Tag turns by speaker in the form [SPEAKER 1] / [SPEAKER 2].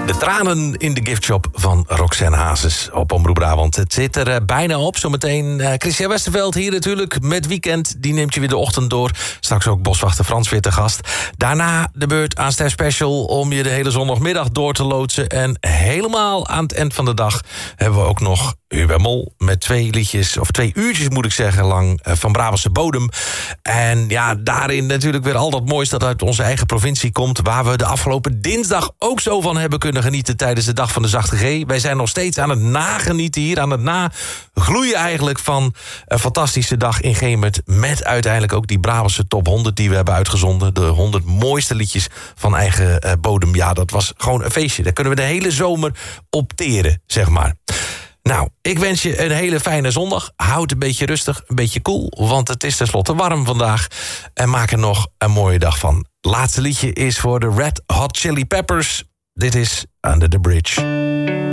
[SPEAKER 1] De tranen in de giftshop van Roxanne Hazes op Omroep Brabant. Het zit er bijna op. Zometeen Christian Westerveld hier natuurlijk met Weekend. Die neemt je weer de ochtend door. Straks ook boswachter Frans weer te gast. Daarna de beurt aan Ster Special om je de hele zondagmiddag door te loodsen. En helemaal aan het eind van de dag hebben we ook nog Hubert Mol met 2 liedjes, of 2 uurtjes moet ik zeggen, lang van Brabantse bodem. En ja, daarin natuurlijk weer al dat moois dat uit onze eigen provincie komt, waar we de afgelopen dinsdag ook zo van hebben kunnen genieten tijdens de Dag van de Zachte G. Wij zijn nog steeds aan het nagenieten hier, aan het nagloeien eigenlijk van een fantastische dag in Gemert, met uiteindelijk ook die Brabantse top 100 die we hebben uitgezonden. De 100 mooiste liedjes van eigen bodem. Ja, dat was gewoon een feestje. Daar kunnen we de hele zomer op teren, zeg maar. Nou, ik wens je een hele fijne zondag. Houd een beetje rustig, een beetje koel, want het is tenslotte warm vandaag. En maak er nog een mooie dag van. Het laatste liedje is voor de Red Hot Chili Peppers. Dit is Under the Bridge.